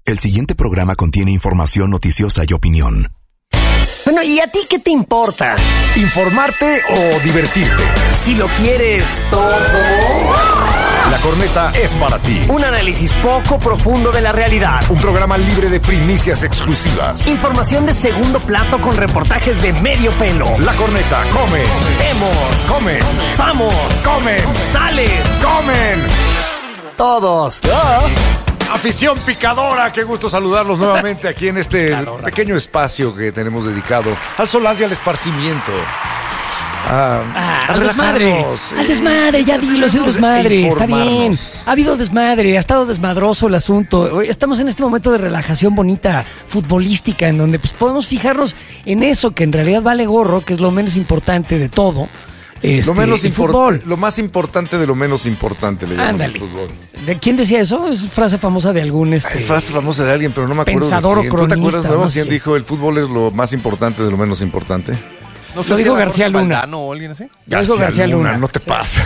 El siguiente programa contiene información noticiosa y opinión. Bueno, ¿y a ti qué te importa? ¿Informarte o divertirte? Si lo quieres todo. La Corneta es para ti. Un análisis poco profundo de la realidad. Un programa libre de primicias exclusivas. Información de segundo plato con reportajes de medio pelo. La Corneta come. Vemos. Comen. Somos. Comen. Sales. Comen. Todos. Afición picadora, qué gusto saludarlos nuevamente aquí en este pequeño espacio que tenemos dedicado al solaz y al esparcimiento. Al desmadre. Al desmadre, ya dilo, es el desmadre. Está bien. Ha habido desmadre, ha estado desmadroso el asunto. Estamos en este momento de relajación bonita, futbolística, en donde pues podemos fijarnos en eso que en realidad vale gorro, que es lo menos importante de todo. Fútbol. Lo más importante de lo menos importante le llaman el fútbol. ¿De quién decía eso? Es frase famosa de algún Es frase famosa de alguien, pero no me acuerdo. Pensador o cronista. ¿Tú te acuerdas, nuevo? No ¿Quién dijo el fútbol es lo más importante de lo menos importante? No sé lo si dijo era García Jorge Luna. Valdano o alguien así. García Luna. No te pasa.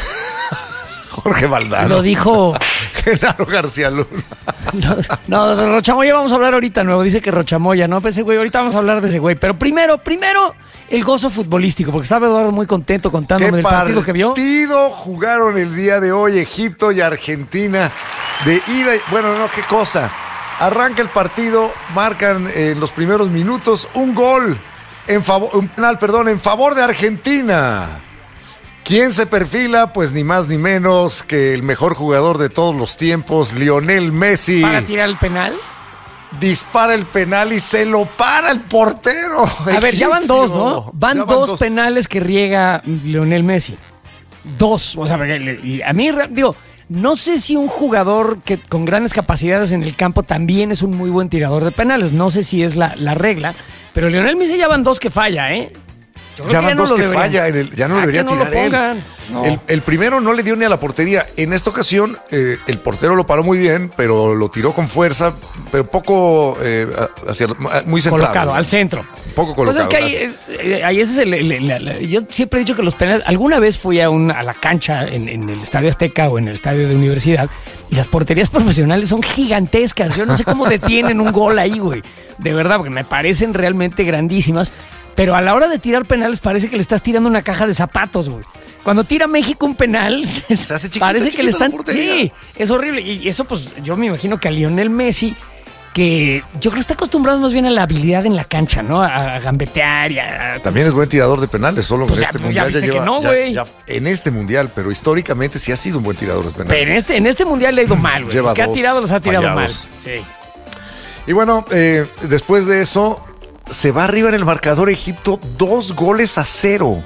Jorge Valdano. Lo dijo. Genaro García Luna. No, de Rochamoya vamos a hablar ahorita, nuevo. Dice que Rochamoya, ¿no? Pues ese güey, ahorita vamos a hablar de ese güey. Pero primero, el gozo futbolístico, porque estaba Eduardo muy contento contándome del partido que vio. ¿Qué partido jugaron el día de hoy Egipto y Argentina? De ida. Bueno, no, qué cosa. Arranca el partido, marcan en los primeros minutos un gol. Un penal, en favor de Argentina. ¿Quién se perfila? Pues ni más ni menos que el mejor jugador de todos los tiempos, Lionel Messi. ¿Para tirar el penal? Dispara el penal y se lo para el portero. A ver, ya van dos, ¿no? Van dos penales que riega Lionel Messi. Dos. O sea, y a mí, digo, no sé si un jugador que con grandes capacidades en el campo también es un muy buen tirador de penales. No sé si es la regla. Pero Lionel Messi ya van dos que falla, ¿eh? Ya van dos que falla, ya no debería tirar él. No. El primero no le dio ni a la portería. En esta ocasión, el portero lo paró muy bien, pero lo tiró con fuerza, pero poco muy centrado. Colocado, al centro. Poco colocado. Pues es que ahí ese es yo siempre he dicho que los penales. Alguna vez fui a la cancha en el Estadio Azteca o en el estadio de universidad, y las porterías profesionales son gigantescas. Yo no sé cómo detienen un gol ahí, güey. De verdad, porque me parecen realmente grandísimas. Pero a la hora de tirar penales parece que le estás tirando una caja de zapatos, güey. Cuando tira México un penal, parece que le están... Sí, es horrible. Y eso, pues, yo me imagino que a Lionel Messi, que yo creo que está acostumbrado más bien a la habilidad en la cancha, ¿no? A gambetear y a... También es buen tirador de penales, solo pues en este mundial ya viste que no, güey. En este mundial, pero históricamente sí ha sido un buen tirador de penales. Pero en este mundial le ha ido mal, güey. Los que ha tirado los ha tirado mal. Sí. Y bueno, después de eso... Se va arriba en el marcador Egipto 2-0.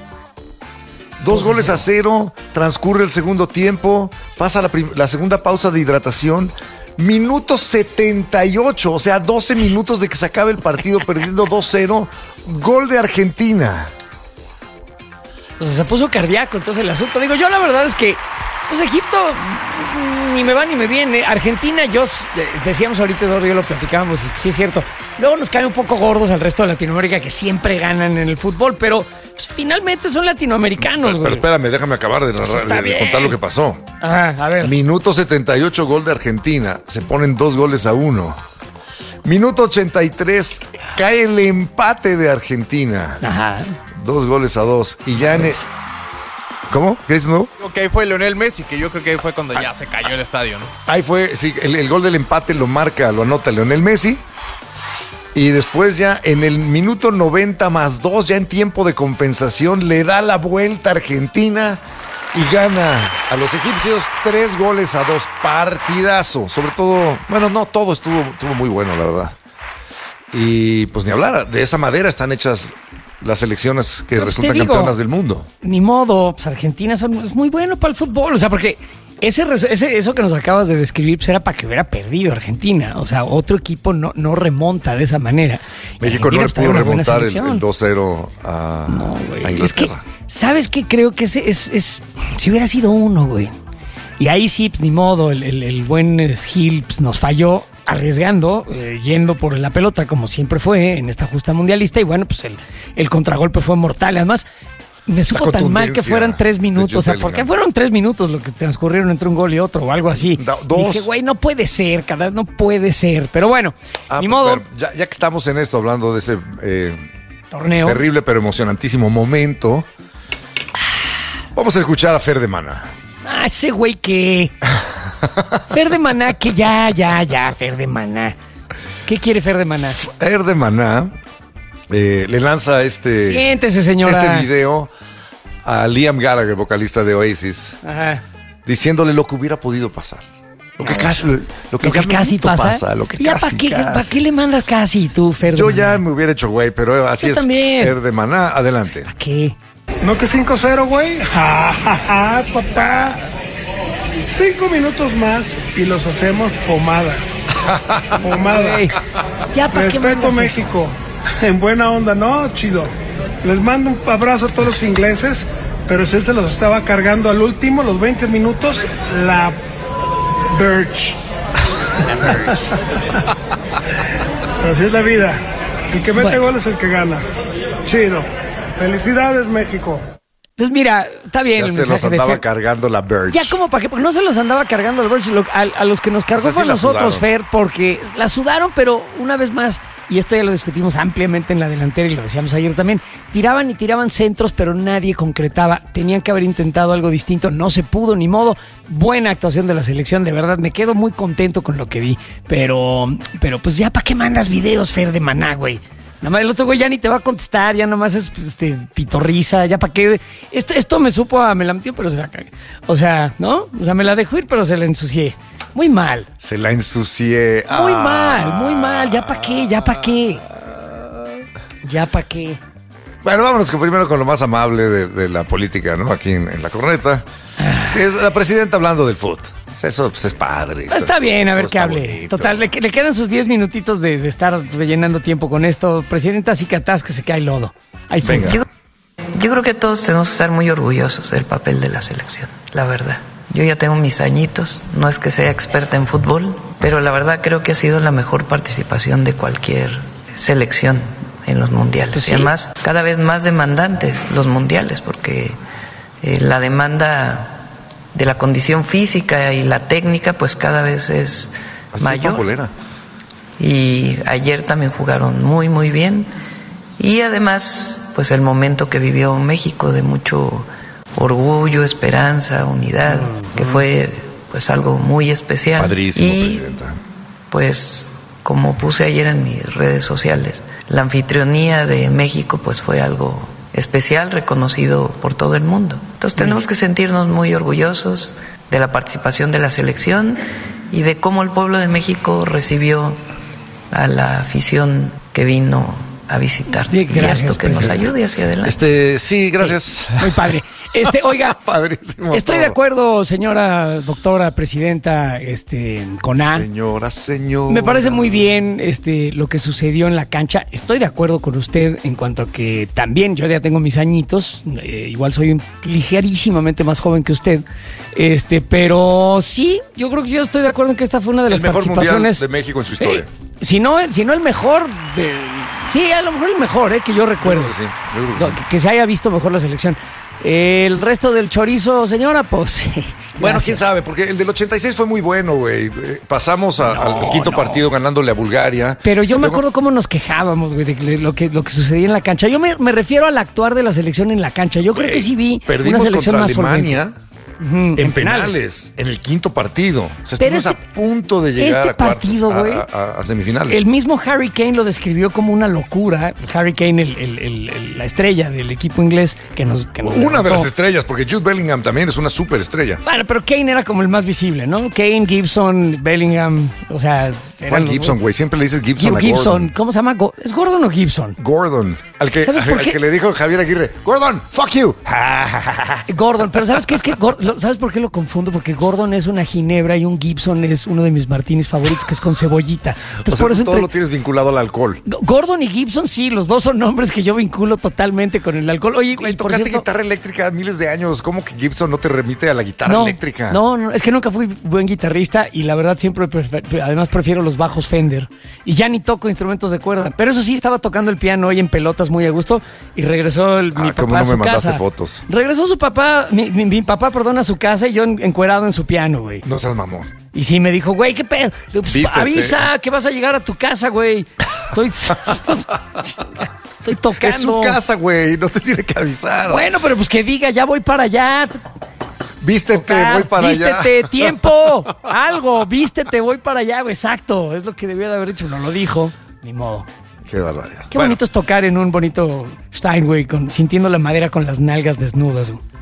2-0, transcurre el segundo tiempo, pasa la segunda pausa de hidratación, minuto 78, o sea, 12 minutos de que se acabe el partido perdiendo 2-0, gol de Argentina. Pues se puso cardíaco entonces el asunto. Digo, yo la verdad es que pues Egipto ni me va ni me viene. Argentina, decíamos ahorita, Eduardo, yo lo platicábamos, y sí es cierto. Luego nos caen un poco gordos al resto de Latinoamérica, que siempre ganan en el fútbol, pero pues, finalmente son latinoamericanos, güey. Pero espérame, déjame acabar de contar lo que pasó. Ajá, a ver. Minuto 78, gol de Argentina. Se ponen 2-1. Minuto 83, cae el empate de Argentina. Ajá. 2-2. Y ya en... ¿Cómo? ¿Qué es nuevo? Ok, ahí fue Lionel Messi, que yo creo que ahí fue cuando ya se cayó el estadio, ¿no? Ahí fue, sí, el gol del empate lo anota Lionel Messi. Y después ya en el minuto 90+2, ya en tiempo de compensación, le da la vuelta a Argentina y gana a los egipcios 3-2. Partidazo. Sobre todo, bueno, no, todo estuvo muy bueno, la verdad. Y pues ni hablar, de esa madera están hechas las selecciones que resultan campeonas del mundo. Ni modo, pues Argentina es muy bueno para el fútbol, o sea, porque eso que nos acabas de describir pues era para que hubiera perdido Argentina, o sea, otro equipo no remonta de esa manera. México no le pudo remontar el 2-0 a Inglaterra. Es que, ¿sabes qué? Creo que si hubiera sido uno, güey. Y ahí sí, pues, ni modo, el buen Gil pues, nos falló arriesgando, yendo por la pelota como siempre fue en esta justa mundialista, y bueno, pues el contragolpe fue mortal. Además, me supo La tan mal que contundencia fueran 3 de minutos. Jude O sea, ¿por qué Bellingham. fueron 3 minutos lo que transcurrieron entre un gol y otro o algo así? Dos. Dije, güey, no puede ser, cada vez no puede ser. Pero bueno, ni Pero modo, ya que estamos en esto, hablando de ese torneo. terrible pero emocionantísimo momento, vamos a escuchar a Fer de Maná. Ah, ese güey que... Fer de Maná, que ya, Fer de Maná. ¿Qué quiere Fer de Maná? Fer de Maná le lanza Siéntese, señora. este video a Liam Gallagher, vocalista de Oasis, Ajá. diciéndole lo que hubiera podido pasar. Lo que casi, Lo que casi pasa. lo que ¿Ya casi, ¿para qué le mandas casi tú, Fer de Yo Maná? ya me hubiera hecho güey, pero así Yo es. también. Fer de Maná, adelante. ¿Para qué? ¿No que 5-0, güey? Ja, ja, ja, papá. 5 minutos más y los hacemos pomada. Pomada. Güey, ya para qué Respeto mandas eso? México. En buena onda, ¿no? Chido. Les mando un abrazo a todos los ingleses, pero si se los estaba cargando al último, los 20 minutos, la Birch. Así es la vida. El que mete Bueno. gol es el que gana. Chido. Felicidades, México. Pues mira, está bien Ya el se los mensaje de andaba Fer. cargando la Birch. Ya como para qué, porque no se los andaba cargando al Birch, a los que nos cargó Pues así fue a la nosotros, sudaron. Fer, porque la sudaron, pero una vez más, y esto ya lo discutimos ampliamente en la delantera y lo decíamos ayer también, tiraban y tiraban centros, pero nadie concretaba, tenían que haber intentado algo distinto, no se pudo, ni modo. Buena actuación de la selección, de verdad, me quedo muy contento con lo que vi, pero pues ya para qué mandas videos, Fer de Maná, güey. Nada más el otro güey ya ni te va a contestar, ya nomás es pitorriza, ya para qué. Esto me supo me la metió, pero se la cagué. O sea, ¿no? O sea, me la dejó ir, pero se la ensucié. Muy mal, Se la ensucié. muy mal, ya para qué, ya para qué. Ya para qué. Bueno, vámonos primero con lo más amable de la política, ¿no? Aquí en la corneta. Que es la presidenta hablando del fútbol. Eso pues, es padre. Está bien, a ver Todo qué está hable. bonito. Total, le quedan sus 10 minutitos de estar rellenando tiempo con esto. Presidenta, así que atasque, que hay lodo. Hay fútbol. Venga. Yo creo que todos tenemos que estar muy orgullosos del papel de la selección, la verdad. Yo ya tengo mis añitos, no es que sea experta en fútbol, pero la verdad creo que ha sido la mejor participación de cualquier selección en los mundiales. Pues sí. Y además, cada vez más demandantes los mundiales, porque la demanda de la condición física y la técnica, pues cada vez es Así es mayor. pambolera. Y ayer también jugaron muy, muy bien. Y además, pues el momento que vivió México de mucho orgullo, esperanza, unidad, que fue pues algo muy especial. Padrísimo, y presidenta. pues como puse ayer en mis redes sociales, la anfitrionía de México pues fue algo especial, reconocido por todo el mundo. Entonces tenemos que sentirnos muy orgullosos de la participación de la selección y de cómo el pueblo de México recibió a la afición que vino a visitar. Sí, Y gracias, esto que nos presidente. ayude hacia adelante. Sí, gracias. Muy padre. Oiga, Padrísimo. estoy de todo. acuerdo, señora doctora presidenta, con A. Señora. Me parece muy bien lo que sucedió en la cancha. Estoy de acuerdo con usted en cuanto a que también yo ya tengo mis añitos, igual soy ligerísimamente más joven que usted, pero sí, yo creo que yo estoy de acuerdo en que esta fue una de las El mejor mundial participaciones de México en su historia. Si no el mejor sí, a lo mejor el mejor, que yo recuerdo. Yo creo que sí. Que se haya visto mejor la selección. El resto del chorizo, señora, pues. Bueno, gracias. quién sabe, porque el del 86 fue muy bueno, güey. Pasamos al quinto partido ganándole a Bulgaria. Pero yo me Luego- acuerdo cómo nos quejábamos, güey, de lo que sucedía en la cancha. Yo me refiero al actuar de la selección en la cancha. Yo creo que sí vi una Perdimos selección contra más solvente. Alemania Ujú, en penales, en el quinto partido. O sea, Pero estuvimos a punto de llegar este a cuartos, partido, güey, a semifinales. El mismo Harry Kane lo describió como una locura. Harry Kane, la estrella del equipo inglés que nos Una de derrotó. las estrellas, porque Jude Bellingham también es una superestrella. Bueno, pero Kane era como el más visible, ¿no? Kane, Gibson, Bellingham, o sea... eran ¿Cuál los- Gibson, güey? Siempre le dices Gibson a Gibson, Gordon. ¿cómo se llama? ¿Es Gordon o Gibson? Gordon. Al que, ¿Sabes por al qué? que le dijo Javier Aguirre, Gordon, fuck you. Gordon, pero ¿sabes qué? Es que ¿sabes por qué lo confundo? Porque Gordon es una ginebra y un Gibson es uno de mis martinis favoritos, que es con cebollita. Entonces, O sea, por eso todo lo tienes vinculado al alcohol. Gordon y Gibson, sí, los dos son nombres que yo vinculo totalmente con el alcohol. Oye, Güey, y por tocaste cierto, guitarra eléctrica miles de años. ¿Cómo que Gibson no te remite a la guitarra no, eléctrica? no, es que nunca fui buen guitarrista y la verdad siempre además prefiero los bajos Fender y ya ni toco instrumentos de cuerda. Pero eso sí, estaba tocando el piano hoy en pelotas muy a gusto y regresó mi ¿cómo papá a no su me mandaste casa. fotos? Regresó su papá, mi papá, perdón, a su casa y yo encuerado en su piano, güey. No seas mamón. Y sí me dijo, güey, ¿qué pedo? Le digo, pues, Vístete. avisa que vas a llegar a tu casa, güey. Estoy tocando. Es su casa, güey. No te tiene que avisar. Bueno, pero pues que diga, ya voy para allá. Vístete, voy para allá. Vístete, tiempo, algo, vístete, voy para allá, güey, exacto. Es lo que debió de haber dicho, no lo dijo, ni modo. Qué barbaridad. Qué bonito es tocar en un bonito Steinway, sintiendo la madera con las nalgas desnudas. Güey.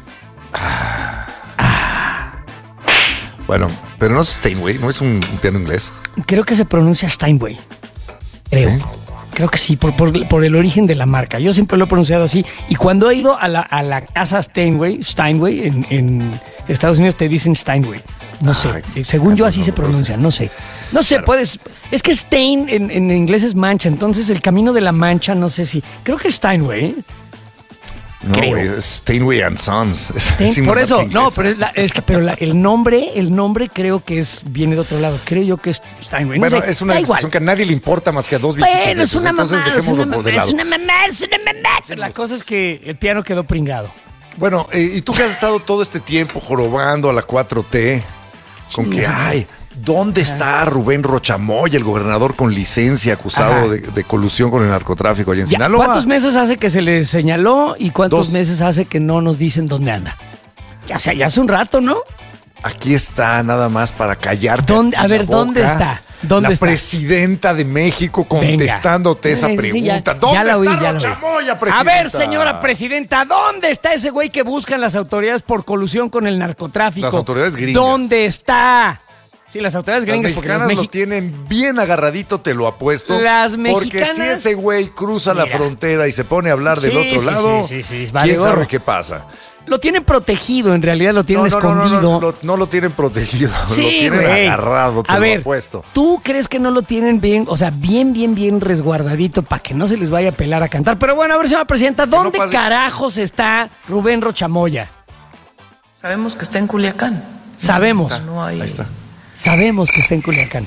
Bueno, pero no es Steinway, no es un piano inglés. Creo que se pronuncia Steinway, creo. ¿Sí? Creo que sí, por el origen de la marca. Yo siempre lo he pronunciado así. Y cuando he ido a la casa Steinway en Estados Unidos te dicen Steinway. No sé. Según yo así se pronuncia. No sé. No sé, claro. Es que Stein en inglés es mancha. Entonces el camino de la mancha, no sé si. Creo que Steinway, ¿eh? No, güey, es Steinway and Sons. Por eso, no, pero el nombre creo que viene de otro lado. Creo yo que es Steinway. No bueno, sé, es una discusión que a nadie le importa más que a dos viejitos. Bueno, es una mamá. Es una mamá. Sí, la cosa es que el piano quedó pringado. Bueno, y tú que has estado todo este tiempo jorobando a la 4T, con que, ay, ¿dónde está Rubén Rochamoya, el gobernador con licencia acusado de colusión con el narcotráfico allá en Sinaloa? ¿Cuántos meses hace que se le señaló y cuántos 2 meses hace que no nos dicen dónde anda? Ya hace un rato, ¿no? Aquí está nada más para callarte. A ver, ¿dónde está? ¿Dónde está? Presidenta de México contestándote esa pregunta. ¿Dónde está Rochamoya, presidenta? A ver, señora presidenta, ¿dónde está ese güey que buscan las autoridades por colusión con el narcotráfico? Las autoridades gringas. ¿Dónde está? Sí, las autoridades gringas, porque las mexicanas lo tienen bien agarradito, te lo apuesto. Las mexicanas. Porque si ese güey cruza la frontera y se pone a hablar del otro lado, vale, ¿quién sabe qué pasa? Lo tienen protegido, en realidad lo tienen escondido. No lo tienen protegido, sí, lo tienen agarrado, te lo apuesto. ¿Tú crees que no lo tienen bien, o sea, bien resguardadito para que no se les vaya a pelar a cantar? Pero bueno, a ver, señora presidenta, ¿dónde carajos está Rubén Rochamoya? Sabemos que está en Culiacán. Sabemos. Ahí está. Sabemos que está en Culiacán.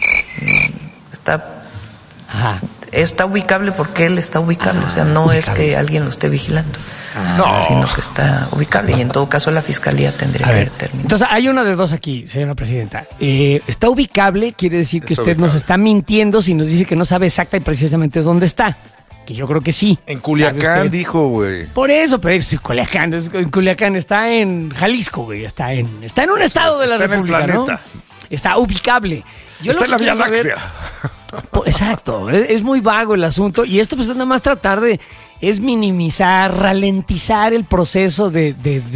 Está ubicable porque él está ubicable. O sea, no es que alguien lo esté vigilando. Sino que está ubicable. Y en todo caso la fiscalía tendría que determinar. Entonces hay una de dos aquí, señora presidenta. Está ubicable, quiere decir que usted nos está mintiendo si nos dice que no sabe exacta y precisamente dónde está. Que yo creo que sí. En Culiacán dijo, güey. Por eso, pero en Culiacán está en Jalisco, güey. Está en un estado de la República, en el planeta. ¿no? Está ubicable. Está en la Vía Láctea. Exacto, es muy vago el asunto y esto pues es nada más tratar de minimizar, ralentizar el proceso de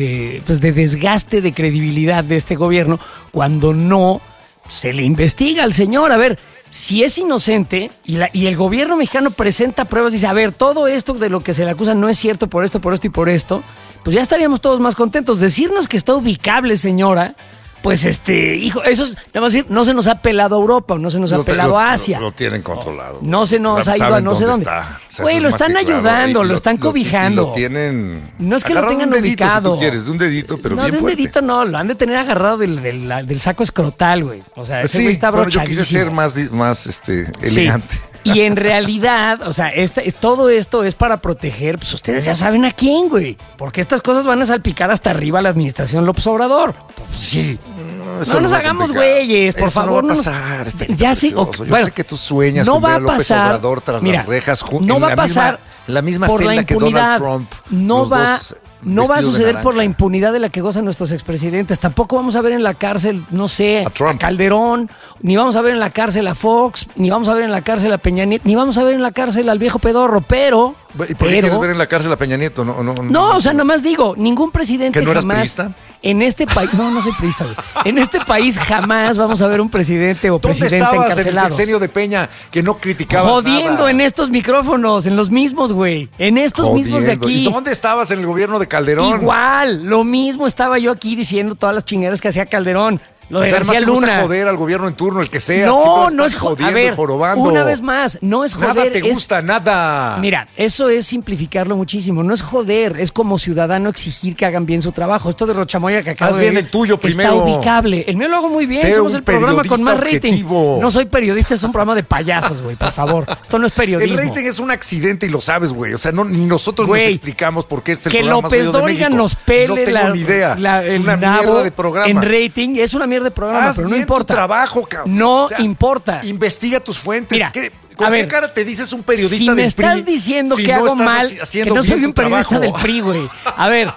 desgaste de credibilidad de este gobierno cuando no se le investiga al señor. A ver, si es inocente y el gobierno mexicano presenta pruebas y dice, a ver, todo esto de lo que se le acusa no es cierto por esto y por esto, pues ya estaríamos todos más contentos. Decirnos que está ubicable, señora, pues hijo, eso es, nada más decir, no se nos ha pelado a Europa o no se nos ha pelado a Asia. Lo tienen controlado. No se nos ha ido a no sé dónde. Güey, lo están ayudando, lo están cobijando. Lo tienen. No es que lo tengan ubicado. Si tú quieres, de un dedito, pero no, bien de un fuerte. dedito no, lo han de tener agarrado del saco escrotal, güey. O sea, ese güey está brochadísimo. Yo quise ser más elegante. Sí. Y en realidad, o sea, todo esto es para proteger, pues ustedes ya saben a quién, güey. Porque estas cosas van a salpicar hasta arriba a la administración López Obrador. Pues sí. No nos hagamos güeyes, por favor. No va a pasar. Ya sí. Yo sé que tú sueñas con ver a López Obrador tras las rejas no va a pasar la misma por celda la que Donald impunidad. Trump. No va a suceder por la impunidad de la que gozan nuestros expresidentes. Tampoco vamos a ver en la cárcel, no sé, a Calderón, ni vamos a ver en la cárcel a Fox, ni vamos a ver en la cárcel a Peña Nieto, ni vamos a ver en la cárcel al viejo pedorro, pero... ¿Y por qué quieres ver en la cárcel a Peña Nieto? No, o sea, nada más digo, ningún presidente ¿Que no eras jamás... priista? En este país... No soy priista, güey. En este país jamás vamos a ver un presidente o presidenta encarcelado. ¿Dónde estabas en el sexenio de Peña que no criticabas jodiendo nada? En estos micrófonos, en los mismos, güey. En estos mismos de aquí. ¿Y dónde estabas en el gobierno de Calderón? Igual, lo mismo estaba yo aquí diciendo todas las chingaderas que hacía Calderón. Lo de además García te gusta Luna. joder al gobierno en turno, el que sea. No, siempre no estás es jodiendo, a ver, jorobando. una vez más, no es joder. Nada te gusta, nada. Mira, eso es simplificarlo muchísimo. No es joder, es como ciudadano exigir que hagan bien su trabajo. Esto de Rochamoya que acabo Haz de bien ver el tuyo está primero. ubicable. El mío lo hago muy bien. Sé Somos un el programa con más rating. objetivo. No soy periodista, es un programa de payasos, güey, por favor. Esto no es periodismo. El rating es un accidente y lo sabes, güey. O sea, ni nosotros Güey, nos explicamos por qué es el que programa más López oído de Dóriga México. nos pele no tengo ni idea. Es el una nabo mierda de programa. en rating. Es una mierda de programa, Haz pero no bien importa. tu trabajo, cabrón. No O sea, importa. Investiga tus fuentes. Mira, ¿Con a qué ver, cara te dices un periodista si me del PRI? estás diciendo si que no hago estás mal, haciendo que no soy bien un tu periodista trabajo? del PRI, güey. A ver,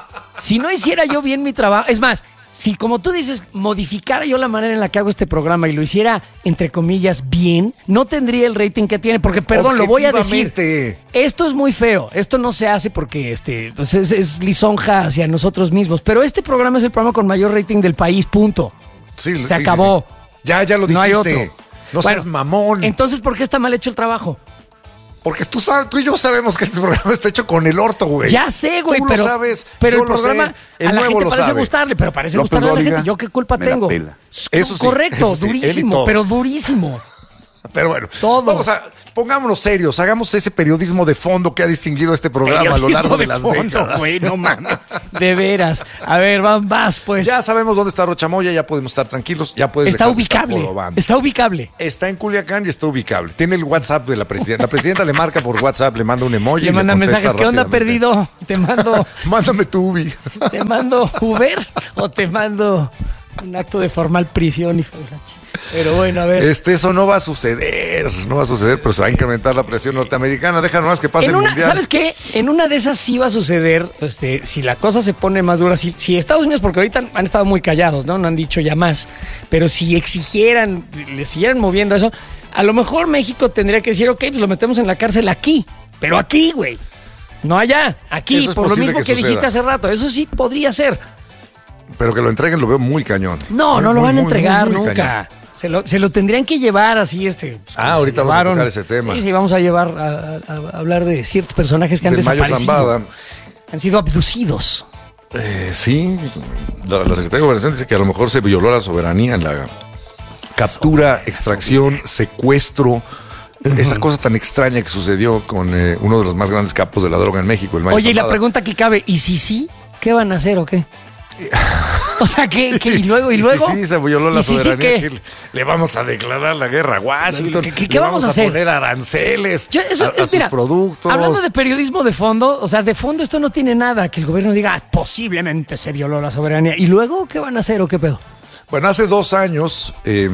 si no hiciera yo bien mi trabajo, es más, si como tú dices, modificara yo la manera en la que hago este programa y lo hiciera, entre comillas, bien, no tendría el rating que tiene, porque, perdón, lo voy a decir. Objetivamente. Esto es muy feo, esto no se hace porque pues es lisonja hacia nosotros mismos, pero este programa es el programa con mayor rating del país, punto. Sí, Se acabó. sí. Ya lo dijiste. No hay otro. No Bueno, seas mamón. Entonces, ¿por qué está mal hecho el trabajo? Porque tú y yo sabemos que este programa está hecho con el orto, güey. Ya sé, güey, Tú pero, lo sabes, pero yo el lo sé, programa el a la nuevo gente lo parece sabe. gustarle, pero parece López gustarle a la Dóriga gente. ¿Yo qué culpa me la tengo? pela. Eso sí, Correcto, eso sí, él y durísimo, todo. pero durísimo. Pero bueno, Todo. pongámonos serios, hagamos ese periodismo de fondo que ha distinguido este programa a lo largo de las décadas. Güey, no mames. De veras. A ver, vas, pues. Ya sabemos dónde está Rochamoya, ya podemos estar tranquilos, ya puedes Está dejar de estar ubicable. jorobando. Está ubicable. Está en Culiacán y está ubicable. Tiene el WhatsApp de la presidenta. La presidenta le marca por WhatsApp, le manda un emoji. Le y mandan contesta mensajes. ¿Qué onda, rápidamente. perdido? Mándame tu Ubi. ¿Te mando Uber o te mando un acto de formal prisión? Pero bueno, a ver. Eso no va a suceder, pero se va a incrementar la presión norteamericana. Deja nomás que pase el mundial. ¿Sabes qué? En una de esas sí va a suceder, si la cosa se pone más dura, si Estados Unidos, porque ahorita han estado muy callados, ¿no? No han dicho ya más, pero si exigieran, le siguieran moviendo eso, a lo mejor México tendría que decir, ok, pues lo metemos en la cárcel aquí, pero aquí, güey, no allá, aquí, Eso es por lo posible mismo que que dijiste suceda. hace rato, eso sí podría ser. Pero que lo entreguen lo veo muy cañón. No lo van a entregar muy nunca. cañón. Se lo tendrían que llevar así, pues, ahorita se vamos a llevaron. tocar ese tema. Sí, vamos a llevar a hablar de ciertos personajes que han Del Mayo desaparecido. Zambada. Han sido abducidos. Sí, la Secretaría de Gobernación dice que a lo mejor se violó la soberanía en la captura, extracción, secuestro. Esa cosa tan extraña que sucedió con uno de los más grandes capos de la droga en México, el Mayo Oye, y la Zambada. pregunta que cabe, ¿y si sí? ¿Qué van a hacer o qué? O sea, ¿qué? ¿Y luego? Sí, se violó la ¿Y si sí soberanía. qué? que le vamos a declarar la guerra a Washington. ¿Qué le vamos a hacer? poner aranceles Eso, a sus mira, productos. hablando de periodismo de fondo, o sea, de fondo esto no tiene nada, que el gobierno diga, posiblemente se violó la soberanía. ¿Y luego qué van a hacer o qué pedo? Bueno, hace 2 años,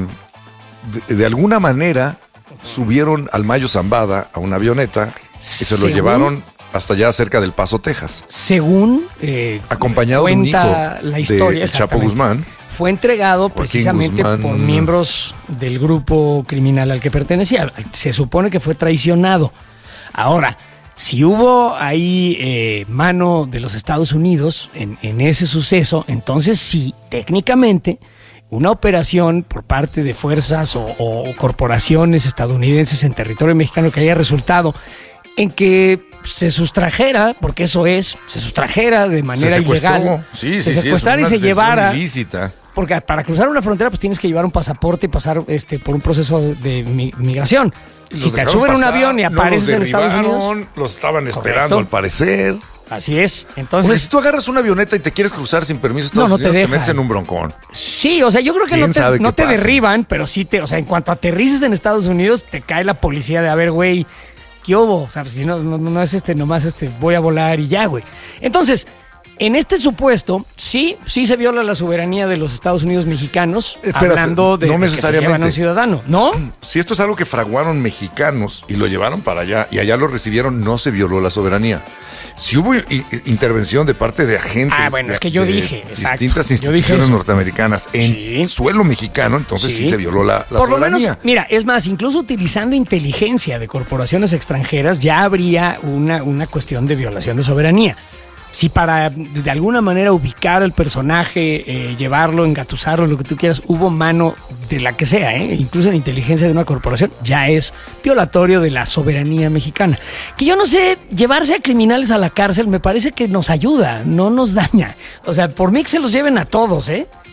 de alguna manera, subieron al Mayo Zambada a una avioneta y se lo Según- llevaron hasta allá cerca del Paso, Texas. Según Acompañado de un hijo cuenta la historia, de Chapo exactamente, Guzmán. fue entregado precisamente Guzmán. por miembros del grupo criminal al que pertenecía. Se supone que fue traicionado. Ahora, si hubo ahí mano de los Estados Unidos en ese suceso, entonces sí, técnicamente, una operación por parte de fuerzas o corporaciones estadounidenses en territorio mexicano que haya resultado en que se sustrajera, porque eso es, se sustrajera de manera Se secuestró. ilegal, Sí, se sí, secuestrara y es se una detención llevara, ilícita. porque para cruzar una frontera pues tienes que llevar un pasaporte y pasar por un proceso de migración. Los Si te dejaron suben un pasar, avión y no apareces los en Estados derribaron, Unidos, los estaban esperando Correcto. al parecer. así es. Porque Entonces, si tú agarras una avioneta y te quieres cruzar sin permiso a Estados No te Unidos, te dejan. metes en un broncón. sí, o sea, yo creo que ¿Quién sabe no qué te pasa? derriban, pero sí o sea, en cuanto aterrices en Estados Unidos, te cae la policía de, a ver, güey, ¿qué hubo? O sea, si no es nomás voy a volar y ya, güey. Entonces, en este supuesto, sí se viola la soberanía de los Estados Unidos mexicanos, Espérate, hablando de no que se llevan a necesariamente. un ciudadano, ¿no? Si esto es algo que fraguaron mexicanos y lo llevaron para allá y allá lo recibieron, no se violó la soberanía. Si hubo intervención de parte de agentes bueno, de, es que yo de dije, exacto. distintas Yo dije instituciones eso. norteamericanas en Sí. suelo mexicano, entonces sí se violó la Por lo soberanía. menos, mira, es más, incluso utilizando inteligencia de corporaciones extranjeras ya habría una cuestión de violación de soberanía. Si para de alguna manera ubicar al personaje, llevarlo, engatusarlo, lo que tú quieras, hubo mano de la que sea, incluso en inteligencia de una corporación, ya es violatorio de la soberanía mexicana. Que yo no sé, llevarse a criminales a la cárcel me parece que nos ayuda, no nos daña. O sea, por mí que se los lleven a todos,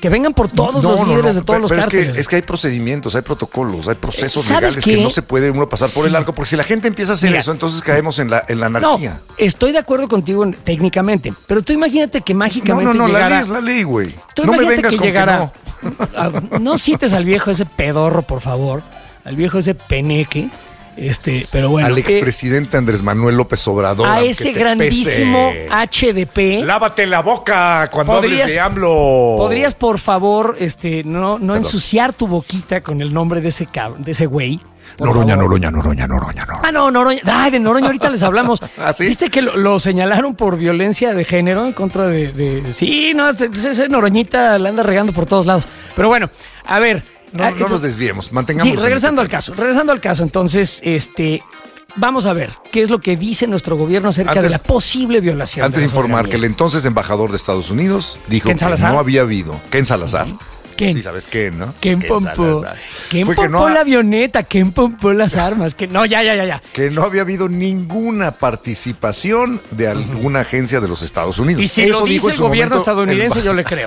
Que vengan por todos los líderes de todos los cárteles. Es que hay procedimientos, hay protocolos, hay procesos ¿Sabes legales qué? que no se puede uno pasar por el arco, porque si la gente empieza a hacer eso, entonces caemos en la anarquía. No, estoy de acuerdo contigo técnicamente, pero tú imagínate que mágicamente llegara... la ley es la ley, güey. Tú No me imagínate vengas que con llegara... que no. No cites al viejo ese pedorro, por favor, al viejo ese peneque, pero bueno... Al expresidente Andrés Manuel López Obrador. A ese grandísimo HDP... Lávate la boca cuando hables de AMLO. ¿Podrías, por favor, no ensuciar tu boquita con el nombre de ese güey? Noroña. Ah, no, Noroña. Ay, de Noroña ahorita les hablamos. ¿Ah, sí? ¿Viste que lo señalaron por violencia de género en contra de... Sí, no, ese Noroñita la anda regando por todos lados. Pero bueno, a ver... No nos desviemos, mantengamos. Sí, regresando al caso. Entonces, vamos a ver qué es lo que dice nuestro gobierno acerca de la posible violación. Antes de informar que el entonces embajador de Estados Unidos dijo que no había habido. Ken Salazar. ¿Quién? Sí, ¿sabes quién, no? ¿Quién pompó? ¿Quién pompó la avioneta? ¿Quién pompó las armas? No, ya. Que no había habido ninguna participación de alguna agencia de los Estados Unidos. Y si eso lo dice el gobierno estadounidense, yo le creo.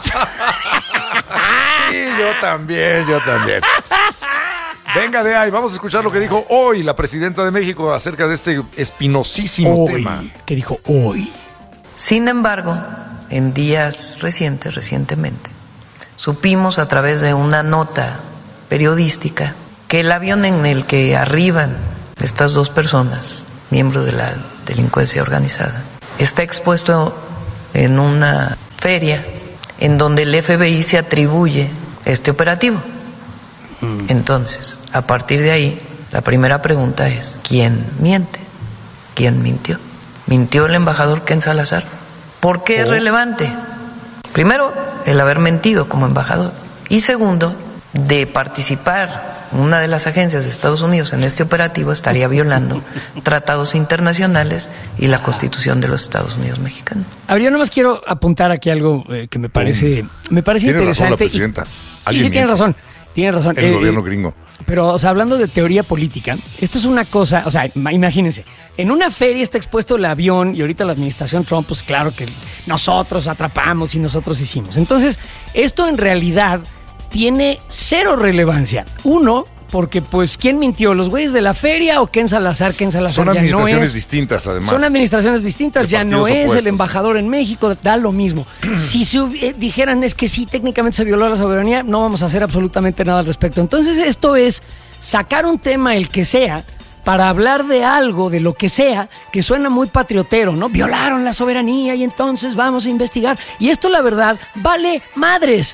Sí, yo también. Venga de ahí, vamos a escuchar lo que dijo hoy la presidenta de México acerca de este espinosísimo tema. ¿Qué dijo hoy? Sin embargo, en días recientemente, supimos a través de una nota periodística que el avión en el que arriban estas dos personas, miembros de la delincuencia organizada, está expuesto en una feria en donde el FBI se atribuye este operativo. Entonces, a partir de ahí, la primera pregunta es, ¿quién miente? ¿Quién mintió? ¿Mintió el embajador Ken Salazar? ¿Por qué es relevante? Primero, el haber mentido como embajador. Y segundo, de participar una de las agencias de Estados Unidos en este operativo estaría violando tratados internacionales y la Constitución de los Estados Unidos mexicanos. A ver, yo nomás quiero apuntar aquí algo que me parece interesante. Tiene razón la presidenta. Sí, tiene razón. El gobierno gringo. Pero, o sea, hablando de teoría política, esto es una cosa, o sea, imagínense, en una feria está expuesto el avión y ahorita la administración Trump, pues claro que nosotros atrapamos y nosotros hicimos. Entonces, esto en realidad tiene cero relevancia. Uno, porque pues, ¿quién mintió? ¿Los güeyes de la feria o Ken Salazar? Ken Salazar son ya no es. Son administraciones distintas, además. Son administraciones distintas, ya no es opuestos. El embajador en México, da lo mismo. Si dijeran es que sí, técnicamente se violó la soberanía, no vamos a hacer absolutamente nada al respecto. Entonces esto es sacar un tema, el que sea, para hablar de algo, de lo que sea, que suena muy patriotero, ¿no? Violaron la soberanía y entonces vamos a investigar. Y esto, la verdad, vale madres,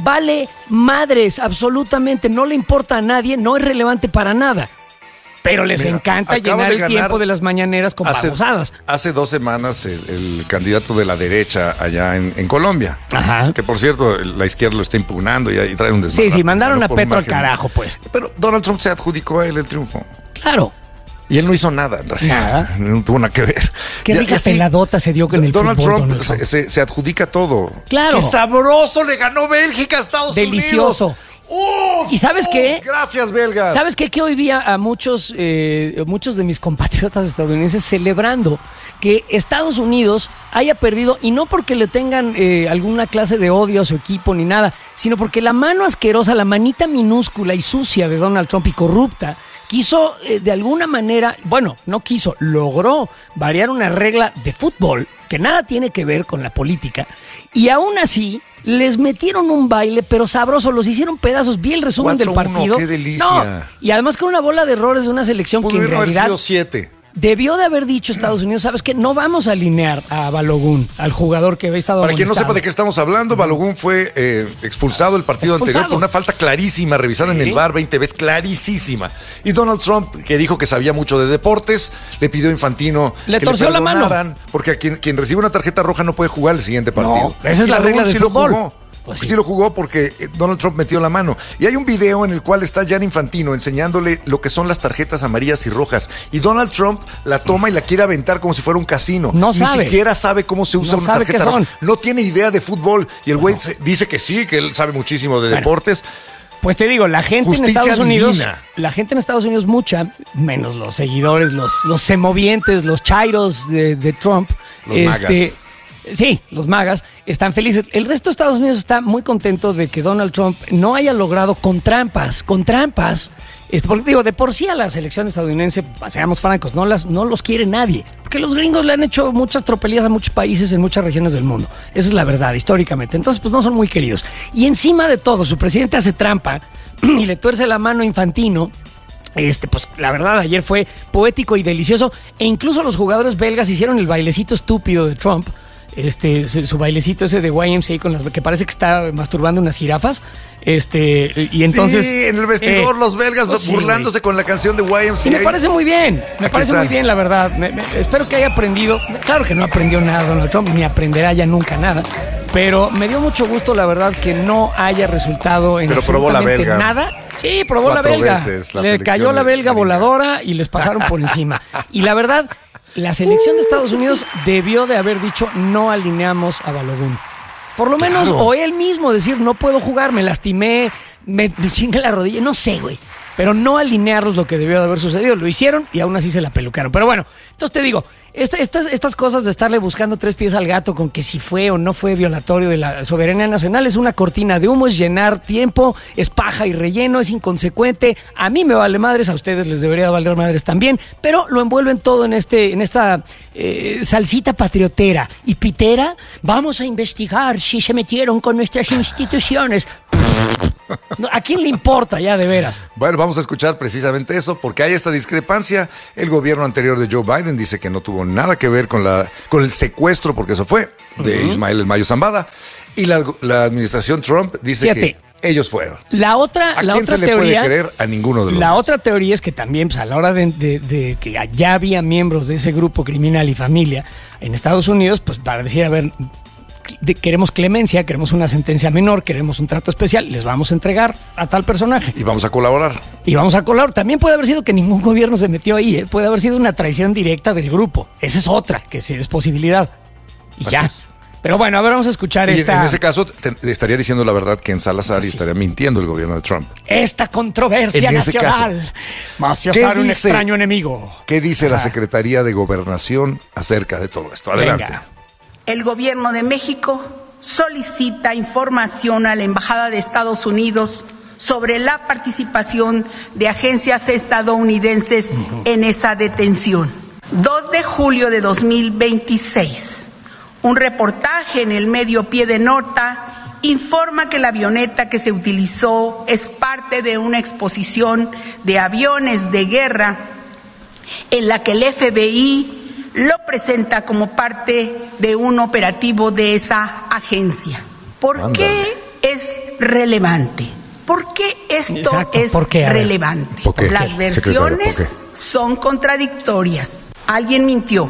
absolutamente. No le importa a nadie, no es relevante para nada. Pero les encanta llenar el tiempo de las mañaneras con babosadas. Hace 2 semanas el candidato de la derecha allá en Colombia, ajá, que por cierto la izquierda lo está impugnando y trae un desmadre. Sí, mandaron a Petro al carajo, pues. Pero Donald Trump se adjudicó a él el triunfo. Claro. Y él no hizo nada, en realidad. Nada. No tuvo nada que ver. Qué rica peladota se dio con el Donald fútbol. Trump Donald Trump se adjudica todo. Claro. ¡Qué sabroso! Le ganó Bélgica a Estados Unidos. Delicioso. ¿Y sabes qué? Gracias, belgas. ¿Sabes qué? Que hoy vi a muchos de mis compatriotas estadounidenses celebrando que Estados Unidos haya perdido, y no porque le tengan alguna clase de odio a su equipo ni nada, sino porque la mano asquerosa, la manita minúscula y sucia de Donald Trump y corrupta, quiso de alguna manera, logró variar una regla de fútbol que nada tiene que ver con la política, y aún así les metieron un baile, pero sabroso, los hicieron pedazos. Vi el resumen del partido. ¡Qué delicia! No, y además con una bola de errores de una selección que en realidad haber sido 7. Debió de haber dicho Estados Unidos, ¿sabes qué? No vamos a alinear a Balogun, al jugador que había estado Para quien no amonestado. sepa de qué estamos hablando, Balogun fue expulsado el partido anterior por una falta clarísima, revisada en el VAR 20 veces, clarísima. Y Donald Trump, que dijo que sabía mucho de deportes, le pidió a Infantino le torció la mano. Porque quien recibe una tarjeta roja no puede jugar el siguiente partido. No, esa es la regla del fútbol. Lo jugó. Pues sí lo jugó porque Donald Trump metió la mano. Y hay un video en el cual está Gianni Infantino enseñándole lo que son las tarjetas amarillas y rojas. Y Donald Trump la toma y la quiere aventar como si fuera un casino. No Ni sabe. siquiera sabe cómo se usa una tarjeta roja. No tiene idea de fútbol. Y el güey dice que sí, que él sabe muchísimo de deportes. Pues te digo, la gente Justicia en Estados Unidos, mucha, menos los seguidores, los semovientes, los chairos de Trump, los magas. Sí, los MAGAs están felices. El resto de Estados Unidos está muy contento de que Donald Trump no haya logrado con trampas, porque digo, de por sí a la selección estadounidense, seamos francos, no los quiere nadie, porque los gringos le han hecho muchas tropelías a muchos países en muchas regiones del mundo. Esa es la verdad, históricamente. Entonces, pues no son muy queridos. Y encima de todo, su presidente hace trampa y le tuerce la mano a Infantino. Pues la verdad ayer fue poético y delicioso, e incluso los jugadores belgas hicieron el bailecito estúpido de Trump. Su bailecito ese de YMCA con las que parece que está masturbando unas jirafas, y entonces sí, en el vestidor los belgas burlándose con la canción de YMCA. Y me parece muy bien, la verdad. Espero que haya aprendido. Claro que no aprendió nada Donald Trump, ni aprenderá ya nunca nada, pero me dio mucho gusto, la verdad, que no haya resultado en absolutamente nada. Sí, probó la belga. Le cayó la belga voladora y les pasaron por encima. Y la verdad, la selección de Estados Unidos debió de haber dicho no alineamos a Balogun. Por lo menos, o él mismo decir no puedo jugar, me lastimé, me chingué la rodilla, no sé, güey. Pero no alinearlos lo que debió de haber sucedido. Lo hicieron y aún así se la pelucaron. Pero bueno, entonces te digo, estas cosas de estarle buscando tres pies al gato con que si fue o no fue violatorio de la soberanía nacional es una cortina de humo, es llenar tiempo, es paja y relleno, es inconsecuente. A mí me vale madres, a ustedes les debería valer madres también, pero lo envuelven todo en esta salsita patriotera y pitera. Vamos a investigar si se metieron con nuestras instituciones. ¿A quién le importa ya de veras? Bueno, vamos a escuchar precisamente eso, porque hay esta discrepancia. El gobierno anterior de Joe Biden dice que no tuvo nada que ver con el secuestro, porque eso fue, de Ismael El Mayo Zambada. Y la administración Trump dice que ellos fueron. ¿A quién se le puede creer? A ninguno de los La otra teoría es que también, pues, a la hora de que ya había miembros de ese grupo criminal y familia en Estados Unidos, pues para decir, a ver, queremos clemencia, queremos una sentencia menor, queremos un trato especial, les vamos a entregar a tal personaje. Y vamos a colaborar. También puede haber sido que ningún gobierno se metió ahí, ¿eh? Puede haber sido una traición directa del grupo. Esa es otra, que sí es posibilidad. Y así ya. Es. Pero bueno, a ver, vamos a escuchar esta... En ese caso, estaría diciendo la verdad que en Salazar y estaría mintiendo el gobierno de Trump. Esta controversia nacional. Maciosar un extraño enemigo. ¿Qué dice la Secretaría de Gobernación acerca de todo esto? Adelante. Venga. El gobierno de México solicita información a la Embajada de Estados Unidos sobre la participación de agencias estadounidenses en esa detención. 2 de julio de 2026, un reportaje en el medio Pie de Nota informa que la avioneta que se utilizó es parte de una exposición de aviones de guerra en la que el FBI lo presenta como parte de un operativo de esa agencia. ¿Por qué es relevante? ¿Por qué esto es relevante? ¿Por qué? Las versiones son contradictorias. Alguien mintió.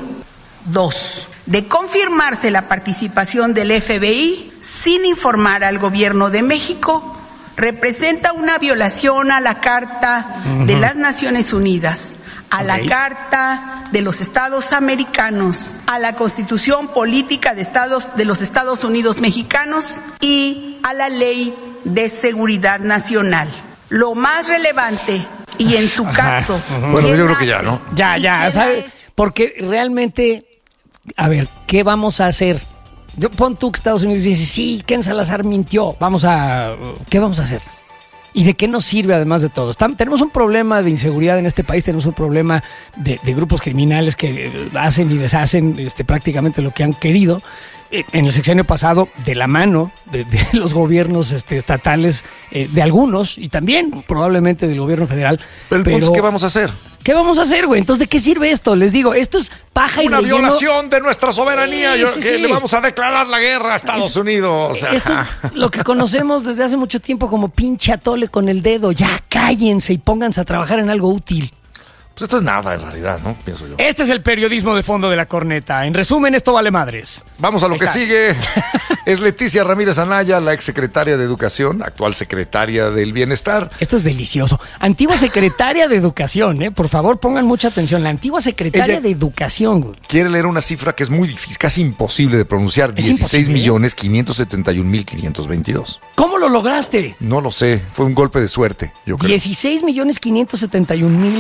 2. De confirmarse la participación del FBI sin informar al gobierno de México, representa una violación a la Carta de las Naciones Unidas, a la Carta de los Estados Americanos, a la Constitución Política de los Estados Unidos Mexicanos y a la Ley de Seguridad Nacional. Lo más relevante, y en su caso... Bueno, yo creo que ya, ¿no? Ya, ¿sabes? Porque realmente, a ver, ¿qué vamos a hacer? Pon tú que Estados Unidos dice, sí, Ken Salazar mintió, ¿qué vamos a hacer? ¿Y de qué nos sirve además de todo? Tenemos un problema de inseguridad en este país, tenemos un problema de grupos criminales que hacen y deshacen prácticamente lo que han querido. En el sexenio pasado, de la mano de los gobiernos estatales, de algunos, y también probablemente del gobierno federal. Pero el punto es, ¿qué vamos a hacer? ¿Qué vamos a hacer, güey? Entonces, ¿de qué sirve esto? Les digo, esto es paja y relleno. Una violación de nuestra soberanía. Le vamos a declarar la guerra a Estados Unidos. Esto es lo que conocemos desde hace mucho tiempo como pinche atole con el dedo. Ya, cállense y pónganse a trabajar en algo útil. Pues esto es nada en realidad, ¿no? Pienso yo. Este es el periodismo de fondo de la corneta. En resumen, esto vale madres. Vamos a lo que sigue. Es Leticia Ramírez Anaya, la exsecretaria de Educación, actual secretaria del Bienestar. Esto es delicioso. Antigua secretaria de Educación, ¿eh? Por favor, pongan mucha atención. La antigua secretaria de Educación. Quiere leer una cifra que es muy difícil, casi imposible de pronunciar. 16.571.522. ¿Cómo lo lograste? No lo sé. Fue un golpe de suerte, yo creo.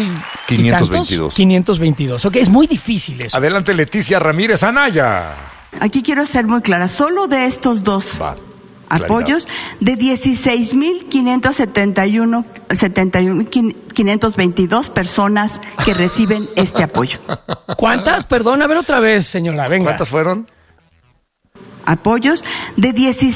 16.571.522. 522. Ok, es muy difícil eso. Adelante, Leticia Ramírez Anaya. Aquí quiero ser muy clara, solo de estos dos apoyos, de 16,522 personas que reciben este apoyo. ¿Cuántas? Perdón, a ver otra vez, señora, venga. ¿Cuántas fueron? Apoyos de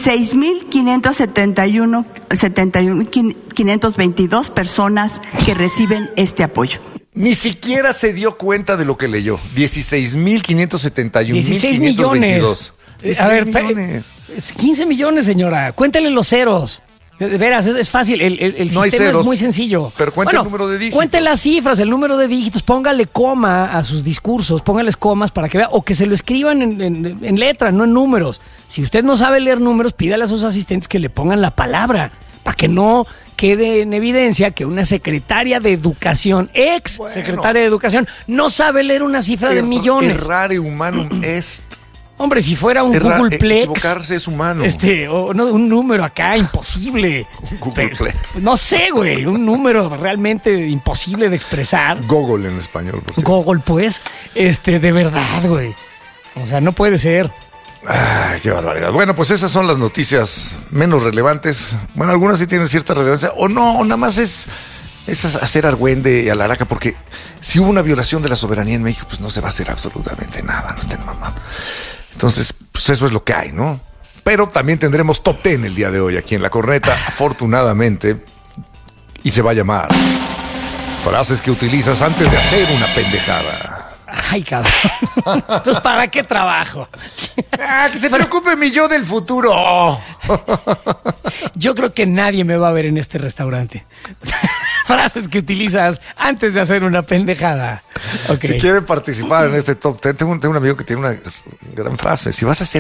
16,522 personas que reciben este apoyo. Ni siquiera se dio cuenta de lo que leyó. 16,571,522. 16 millones. 16 A ver, millones. 15 millones, señora. Cuéntele los ceros. De veras, es fácil. El No hay sistema ceros, es muy sencillo. pero cuente el número de dígitos. Cuente las cifras, el número de dígitos. Póngale coma a sus discursos. Póngales comas para que vea. O que se lo escriban en letras, no en números. Si usted no sabe leer números, pídale a sus asistentes que le pongan la palabra. Para que no quede en evidencia que una secretaria de Educación, secretaria de Educación, no sabe leer una cifra de millones. Errare humanum est. Hombre, si fuera un Googleplex. Equivocarse es humano. O no, un número acá imposible. Googleplex. No sé, güey. Un número realmente imposible de expresar. Google en español, por cierto. Google, pues. De verdad, güey. O sea, no puede ser. Ay, qué barbaridad. Bueno, pues esas son las noticias menos relevantes. Bueno, algunas sí tienen cierta relevancia. O no, nada más es hacer argüende y alaraca, porque si hubo una violación de la soberanía en México, pues no se va a hacer absolutamente nada. No estén mamando. Entonces, pues eso es lo que hay, ¿no? Pero también tendremos Top 10 el día de hoy aquí en La Corneta, afortunadamente. Y se va a llamar frases que utilizas antes de hacer una pendejada. Ay, cabrón. Pues ¿para qué trabajo? Que se preocupe mi yo del futuro. Yo creo que nadie me va a ver en este restaurante. Frases que utilizas antes de hacer una pendejada. Okay. Si quieren participar en este Top 10, tengo un amigo que tiene una gran frase. Si vas a hacer